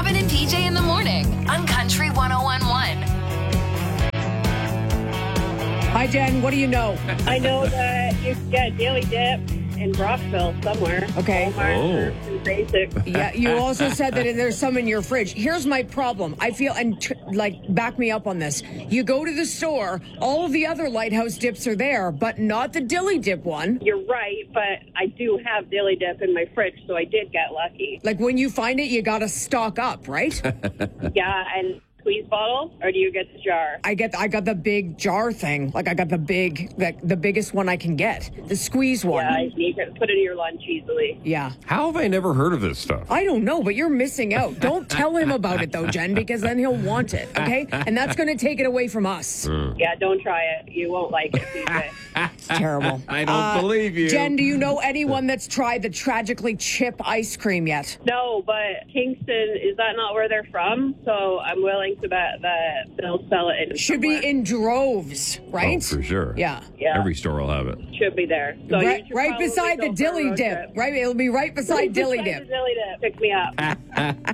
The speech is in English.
Kevin and PJ in the morning on Country 101.1. Hi, Jen. What do you know? I know that you can get Daily Dip in Brockville somewhere. Okay. Walmart and Basic. Yeah, you also said that there's some in your fridge. Here's my problem. I feel, back me up on this. You go to the store, all of the other Lighthouse dips are there, but not the Dilly Dip one. You're right, but I do have Daily Dip in my fridge, so I did get lucky. Like, when you find it, you got to stock up, right? Yeah, and squeeze bottle, or do you get the jar? I got the big jar thing. Like, I got the biggest one I can get. The squeeze one. Yeah, you can put it in your lunch easily. Yeah. How have I never heard of this stuff? I don't know, but you're missing out. Don't tell him about it, though, Jen, because then he'll want it, okay? And that's going to take it away from us. Yeah, don't try it. You won't like it, PJ. It's terrible. I don't believe you. Jen, do you know anyone that's tried the Tragically Chip ice cream yet? No, but Kingston, is that not where they're from? So I'm willing to bet that they'll sell it in Should somewhere. be in droves, right? Oh, for sure. Yeah. Yeah. Every store will have it. Should be there. So Right, you should right probably beside go the for a Dilly road Dip. trip. Right, it'll be right beside Dilly Dip. The Dilly Dip. Pick me up.